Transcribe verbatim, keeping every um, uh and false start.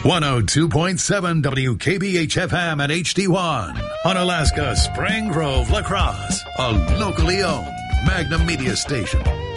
one oh two point seven W K B H F M and H D one on Alaska Spring Grove, La Crosse, a locally owned Magnum Media station.